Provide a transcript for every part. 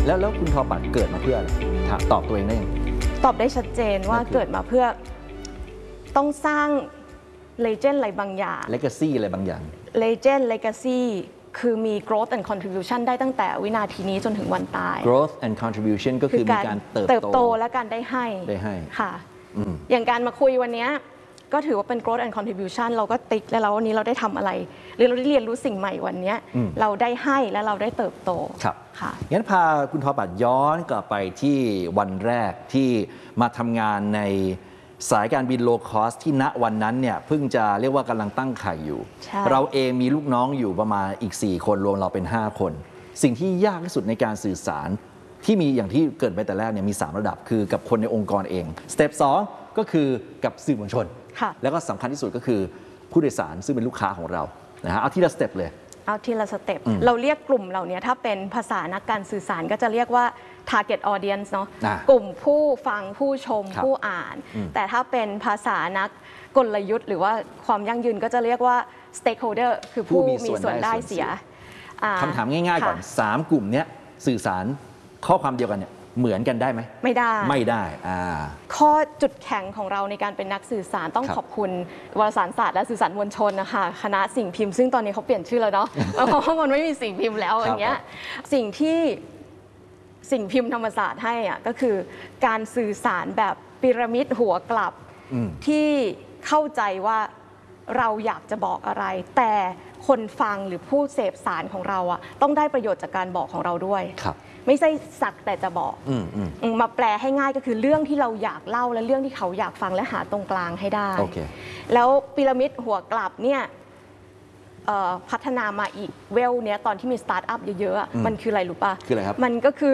แล้วคุณทอปัดเกิดมาเพื่ออะไรตอบตัวเองได้ยังตอบได้ชัดเจนว่าเกิดมาเพื่อต้องสร้างเลเจนด์อะไรบางอย่าง legacy อะไรบางอย่าง legend legacy คือมี growth and contribution ได้ตั้งแต่วินาทีนี้จนถึงวันตาย growth and contribution ก็คือมีการเติบโตและการได้ให้ค่ะ อย่างการมาคุยวันนี้ก็ถือว่าเป็น growth and contribution เราก็ติ๊กแล้ววันนี้เราได้ทำอะไรหรือเราได้เรียนรู้สิ่งใหม่วันนี้เราได้ให้และเราได้เติบโตครับค่ะงั้นพาคุณทอปัดย้อนกลับไปที่วันแรกที่มาทำงานในสายการบินโลคอสที่ณวันนั้นเนี่ยเพิ่งจะเรียกว่ากำลังตั้งไข่อยู่เราเองมีลูกน้องอยู่ประมาณอีก4คนรวมเราเป็น5คนสิ่งที่ยากที่สุดในการสื่อสารที่มีอย่างที่เกิดไปแต่แรกเนี่ยมี3ระดับคือกับคนในองค์กรเองสเต็ป2ก็คือกับสื่อมวลชนแล้วก็สำคัญที่สุดก็คือผู้โดยสารซึ่งเป็นลูกค้าของเรานะฮะเอาทีละสเต็ปเลยเอาทีละสเต็ปเราเรียกกลุ่มเหล่านี้ถ้าเป็นภาษานักการสื่อสารก็จะเรียกว่า target audience เนาะกลุ่มผู้ฟังผู้ชมผู้อ่านแต่ถ้าเป็นภาษานักกลยุทธ์หรือว่าความยั่งยืนก็จะเรียกว่า stakeholder คือผู้มีส่วนได้เสียคำถามง่ายๆก่อน3กลุ่มนี้สื่อสารข้อความเดียวกันเนี่ยเหมือนกันได้ไหมไม่ได้ ข้อจุดแข็งของเราในการเป็นนักสื่อสารต้องขอบคุณวารสารศาสตร์และสื่อสารมวลชนนะคะคณะสิ่งพิมพ์ซึ่งตอนนี้เขาเปลี่ยนชื่อแล้วเนาะเพราะว่ามันไม่มีสิ่งพิมพ์แล้วอย่างเงี้ยสิ่งที่สิ่งพิมพ์ธรรมศาสตร์ให้อ่ะก็คือการสื่อสารแบบพีระมิดหัวกลับที่เข้าใจว่าเราอยากจะบอกอะไรแต่คนฟังหรือผู้เสพสารของเราอ่ะต้องได้ประโยชน์จากการบอกของเราด้วยไม่ใช่สักแต่จะบอกมาแปลให้ง่ายก็คือเรื่องที่เราอยากเล่าและเรื่องที่เขาอยากฟังและหาตรงกลางให้ได้ แล้วพีระมิดหัวกลับเนี่ยพัฒนามาอีกเวลเนี้ยตอนที่มีสตาร์ทอัพเยอะๆมันคืออะไรรู้ป่ะคืออะไรครับมันก็คือ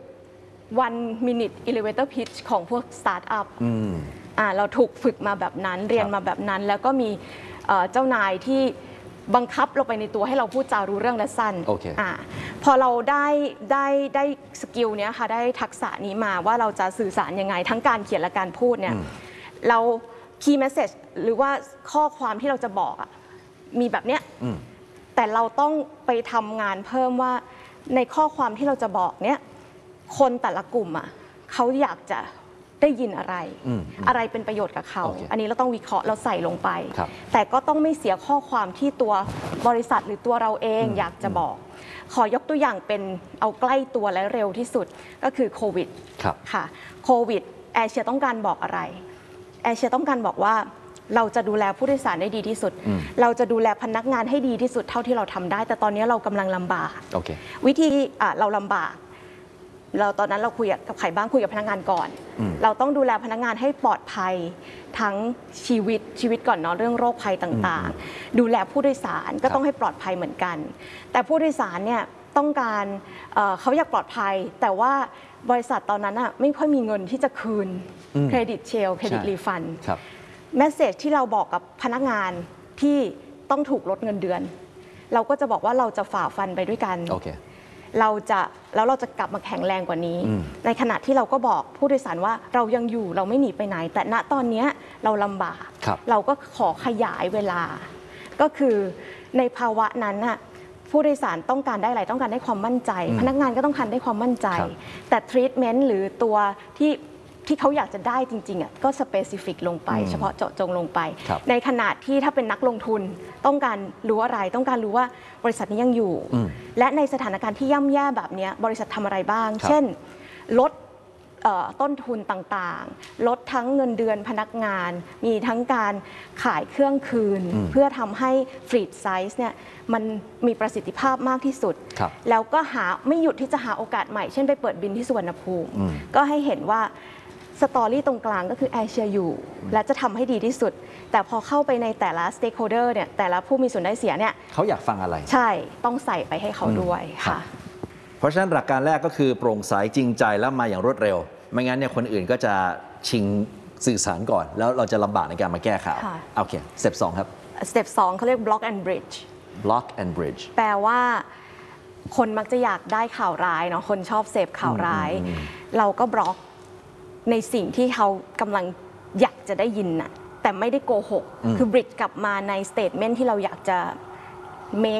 one minute elevator pitch ของพวกสตาร์ทอัพเราถูกฝึกมาแบบนั้นเรียนมาแบบนั้นแล้วก็มีเจ้านายที่บังคับเราไปในตัวให้เราพูดจารู้เรื่องและสั้นพอเราได้สกิลเนี้ยค่ะได้ทักษะนี้มาว่าเราจะสื่อสารยังไงทั้งการเขียนและการพูดเนี่ยเราคีย์เมสเซจหรือว่าข้อความที่เราจะบอกมีแบบเนี้ยแต่เราต้องไปทำงานเพิ่มว่าในข้อความที่เราจะบอกเนี้ยคนแต่ละกลุ่มเขาอยากจะได้ยินอะไรเป็นประโยชน์กับเขาอันนี้เราต้องวิเคราะห์เราใส่ลงไปแต่ก็ต้องไม่เสียข้อความที่ตัวบริษัทหรือตัวเราเองอยากจะบอกขอยกตัวอย่างเป็นเอาใกล้ตัวและเร็วที่สุดก็คือโควิดค่ะโควิดแอร์เชียต้องการบอกอะไรแอร์เชียต้องการบอกว่าเราจะดูแลผู้โดยสารได้ดีที่สุดเราจะดูแลพนักงานให้ดีที่สุดเท่าที่เราทำได้แต่ตอนนี้เรากำลังลำบากวิธีเราลำบากเราตอนนั้นเราคุยกับใครบ้างคุยกับพนักงานก่อนเราต้องดูแลพนักงานให้ปลอดภัยทั้งชีวิตก่อนเนาะเรื่องโรคภัยต่างๆดูแลผู้โดยสารก็ต้องให้ปลอดภัยเหมือนกันแต่ผู้โดยสารเนี่ยต้องการเขาอยากปลอดภัยแต่ว่าบริษัทตอนนั้นไม่ค่อยมีเงินที่จะคืนเครดิตเชลเครดิตรีฟันเมสเสจที่เราบอกกับพนักงานที่ต้องถูกลดเงินเดือนเราก็จะบอกว่าเราจะฝ่าฟันไปด้วยกันเราจะกลับมาแข็งแรงกว่านี้ในขณะที่เราก็บอกผู้โดยสารว่าเรายังอยู่เราไม่หนีไปไหนแต่ณตอนนี้เราลำบากเราก็ขอขยายเวลาก็คือในภาวะนั้นผู้โดยสารต้องการได้อะไรต้องการได้ความมั่นใจพนักงานก็ต้องการได้ความมั่นใจแต่ทรีทเมนต์หรือตัวที่เขาอยากจะได้จริงๆก็สเปซิฟิกลงไปเฉพาะเจาะจงลงไปในขณะที่ถ้าเป็นนักลงทุนต้องการรู้อะไรต้องการรู้ว่าบริษัทนี้ยังอยู่และในสถานการณ์ที่ย่ำแย่แบบนี้บริษัททำอะไรบ้างเช่นลดต้นทุนต่างๆลดทั้งเงินเดือนพนักงานมีทั้งการขายเครื่องคืนเพื่อทำให้ฟรีดไซส์เนี่ยมันมีประสิทธิภาพมากที่สุดแล้วก็ไม่หยุดที่จะหาโอกาสใหม่เช่นไปเปิดบินที่สุวรรณภูมิก็ให้เห็นว่าสตอรี่ตรงกลางก็คือแอร์เชียอยู่และจะทำให้ดีที่สุดแต่พอเข้าไปในแต่ละสเต็กโฮลเดอร์เนี่ยแต่ละผู้มีส่วนได้เสียเนี่ยเขาอยากฟังอะไรใช่ต้องใส่ไปให้เขาด้วยค่ะเพราะฉะนั้นหลักการแรกก็คือโปร่งใสจริงใจแล้วมาอย่างรวดเร็วไม่งั้นเนี่ยคนอื่นก็จะชิงสื่อสารก่อนแล้วเราจะลำบากในการมาแก้ข่าวโอเคสเต็ป2ครับสเต็ป2เขาเรียก block and bridge block and bridge แปลว่าคนมักจะอยากได้ข่าวร้ายเนาะคนชอบเสพข่าวร้ายเราก็บล็อกในสิ่งที่เขากำลังอยากจะได้ยินน่ะแต่ไม่ได้โกหกคือบริดจ์กลับมาในสเตทเมนต์ที่เราอยากจะ make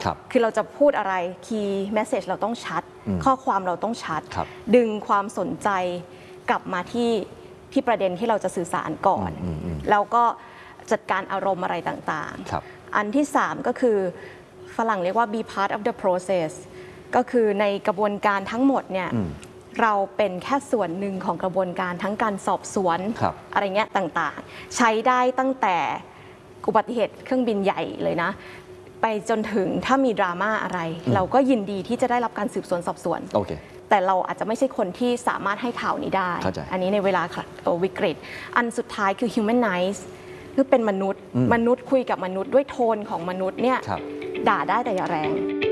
คือเราจะพูดอะไร key message เราต้องชัด ข้อความเราต้องชัด ดึงความสนใจกลับมาที่ประเด็นที่เราจะสื่อสารก่อนแล้วก็จัดการอารมณ์อะไรต่างๆอันที่ 3 ก็คือฝรั่งเรียกว่า be part of the process ก็คือในกระบวนการทั้งหมดเนี่ยเราเป็นแค่ส่วนหนึ่งของกระบวนการทั้งการสอบสวนอะไรเงี้ยต่างๆใช้ได้ตั้งแต่อุบัติเหตุเครื่องบินใหญ่เลยนะไปจนถึงถ้ามีดราม่าอะไรเราก็ยินดีที่จะได้รับการสืบสวนสอบสวนแต่เราอาจจะไม่ใช่คนที่สามารถให้ข่าวนี้ได้อันนี้ในเวลาวิกฤตอันสุดท้ายคือ humanize คือเป็นมนุษย์คุยกับมนุษย์ด้วยโทนของมนุษย์เนี่ยด่าได้แต่อย่าแรง